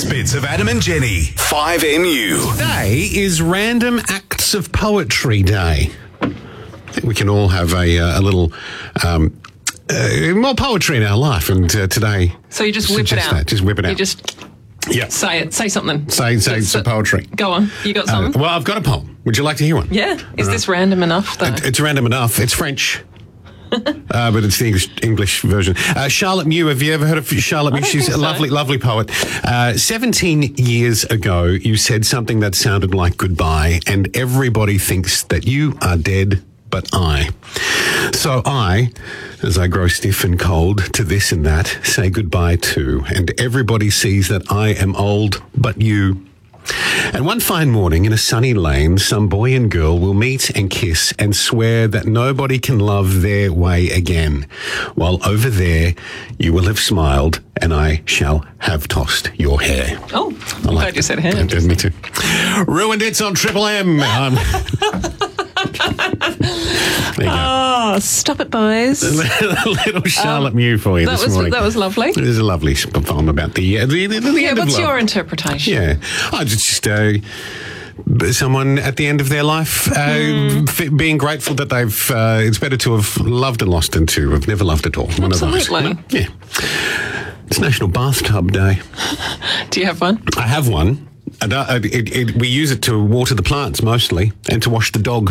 best bits of Adam and Jenny. 5MU. Today is Random Acts of Poetry Day. I think we can all have a little more poetry in our life, and today. So you just whip it out. Just whip it out. You just yeah. say it. Say something. Say some poetry. Go on. You got something? Well, I've got a poem. Would you like to hear one? Yeah. Is this random enough, though? It's random enough. It's French. But it's the English version. Charlotte Mew, have you ever heard of Charlotte Mew? She's a lovely poet. 17 years ago, you said something that sounded like goodbye, and everybody thinks that you are dead, but I. So I, as I grow stiff and cold to this and that, say goodbye too, and everybody sees that I am old, but you. And one fine morning in a sunny lane, some boy and girl will meet and kiss and swear that nobody can love their way again. While over there, you will have smiled and I shall have tossed your hair. Oh, I'm glad you said hair. Me too. Ruined It's on Triple M. There you go. Oh, stop it, boys. Little Charlotte Mew for you this morning. That was lovely. It is a lovely poem about the end of What's love. your interpretation? Yeah. Oh, just someone at the end of their life being grateful that they've... it's better to have loved and lost than to have never loved at all. One Absolutely. of those. Yeah. It's National Bathtub Day. Do you have one? I have one. We use it to water the plants mostly and to wash the dog.